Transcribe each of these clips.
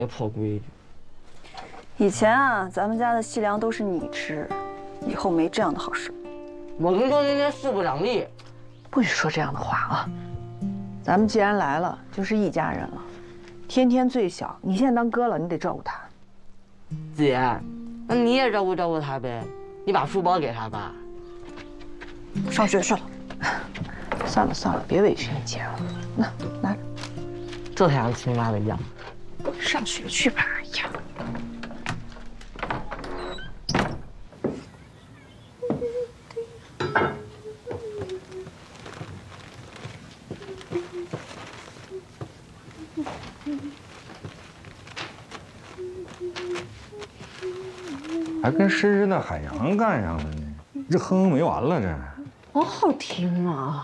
别破规矩。 以前啊，咱们家的细粮都是你吃，以后没这样的好事。 我跟周今天势不两立。 不许说这样的话啊！咱们既然来了，就是一家人了。天天最小，你现在当哥了，你得照顾他。 姐，那你也照顾照顾他呗，你把书包给他吧。 上学去了。算了算了，别委屈你姐了。那拿着。 这才像亲妈的样。 上学去吧，哎呀。 还跟深深的海洋干上了呢，这哼没完了这。 好好听啊！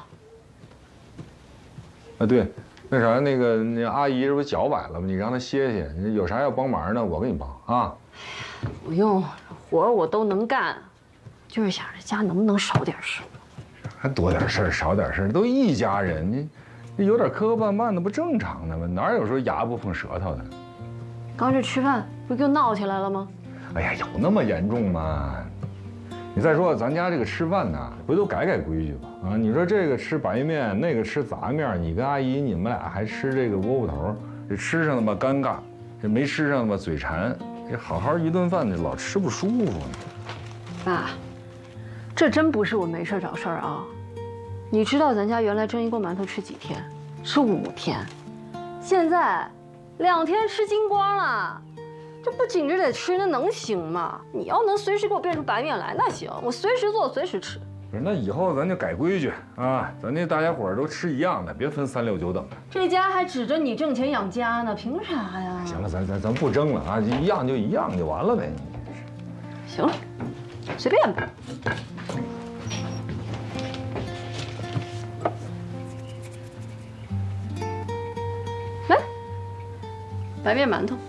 啊对，那啥那阿姨这不脚崴了吗？你让她歇歇，有啥要帮忙的我给你帮啊。 不用，活我都能干，就是想着家能不能少点事。 还多点事儿少点事儿，都一家人，你有点磕磕绊绊的不正常的吗？哪有说牙不碰舌头的？ 刚这吃饭不是又闹起来了吗？ 哎呀，有那么严重吗？你再说咱家这个吃饭呢，回头改改规矩吧。啊，你说这个吃白面，那个吃杂面，你跟阿姨你们俩还吃这个窝窝头，这吃上了吧尴尬，这没吃上吧嘴馋，这好好一顿饭老吃不舒服呢。 爸，这真不是我没事找事儿啊。你知道咱家原来蒸一锅馒头吃几天？吃5天，现在2天吃精光了。这不紧着得吃，那能行吗？你要能随时给我变出白面来，那行，我随时做，随时吃。 不是，那以后咱就改规矩啊，咱这大家伙都吃一样的，别分3、6、9等的。 这家还指着你挣钱养家呢，凭啥呀？ 行了，咱不争了啊，一样就一样就完了呗。 行了，随便吧。来，白面馒头。